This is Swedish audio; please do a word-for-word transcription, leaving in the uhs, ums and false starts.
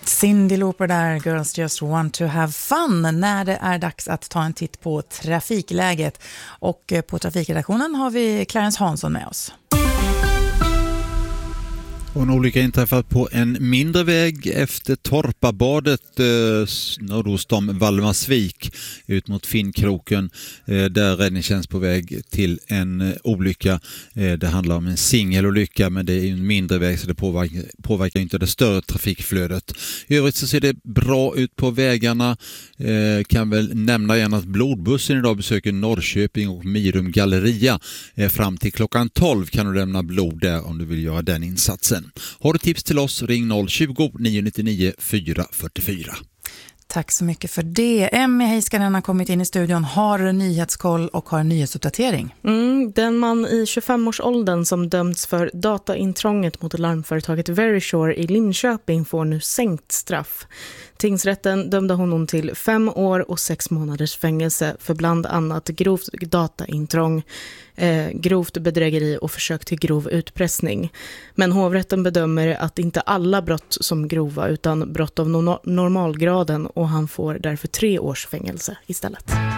Cyndi Lauper där, Girls Just Want to Have Fun, när det är dags att ta en titt på trafikläget. Och på trafikredaktionen har vi Clarence Hansson med oss. Och en olycka inträffat på en mindre väg efter Torpabadet eh, nordost om Valdemarsvik ut mot Finnkroken. Eh, där räddningstjänst på väg till en eh, olycka. Eh, det handlar om en singelolycka, men det är en mindre väg så det påverkar, påverkar inte det större trafikflödet. I övrigt så ser det bra ut på vägarna. Eh, kan väl nämna igen att blodbussen idag besöker Norrköping och Mirum Galleria. Eh, fram till klockan tolv kan du lämna blod där om du vill göra den insatsen. Har du tips till oss, ring noll tjugo, nio nio nio, fyra fyra fyra. Tack så mycket för det. Emmy Heiskanen har kommit in i studion, har nyhetskoll och har en nyhetsuppdatering. Mm, den man i tjugofem-årsåldern som dömts för dataintrånget mot larmföretaget Verisure i Linköping får nu sänkt straff. Tingsrätten dömde honom till fem år och sex månaders fängelse för bland annat grovt dataintrång, eh, grovt bedrägeri och försök till grov utpressning. Men hovrätten bedömer att inte alla brott som grova utan brott av no- normalgraden och han får därför tre års fängelse istället.